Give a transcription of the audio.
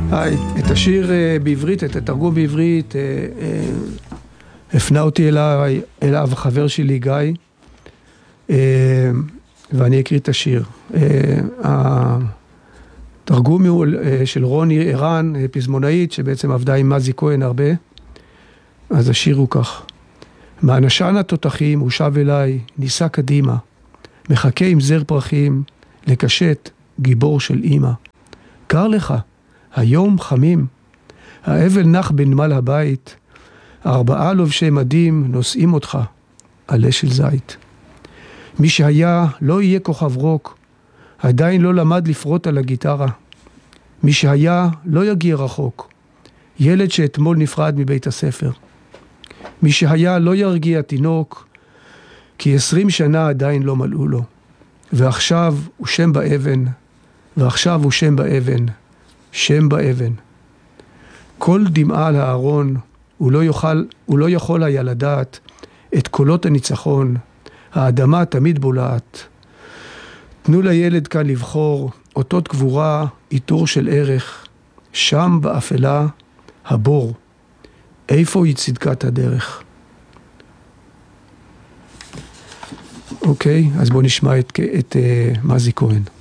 היי, את השיר בעברית, את התרגום בעברית, הפנה אותי אליו חבר שלי גיא, ואני אקריא את השיר. התרגום הוא של רוני ערן, פזמונאית, שבעצם עבדה עם מזי כהן הרבה. אז השיר הוא כך: מענשן התותחים הוא שב אליי, ניסה קדימה, מחכה עם זר פרחים, לקשט גיבור של אמא. קר לך, היום חמים, האבל נח בנמל הבית, 4 לובשי מדים נושאים אותך, עלה של זית. מי שהיה לא יהיה כוכב רוק, עדיין לא למד לפרוט על הגיטרה. מי שהיה לא יגיע רחוק, ילד שאתמול נפרד מבית הספר. מי שהיה לא ירגיע תינוק, כי 20 שנה עדיין לא מלאו לו. ועכשיו הוא שם באבן, ועכשיו הוא שם באבן, שם באבן. כל דמעה על הארון, הוא לא יכול היה לדעת את קולות הניצחון, האדמה תמיד בולעת. תנו לילד כאן לבחור, אותות גבורה, איתור של ערך, שם באפלה, הבור. איפה היא צדקת הדרך? אוקיי, אז בואו נשמע את מזי כהן.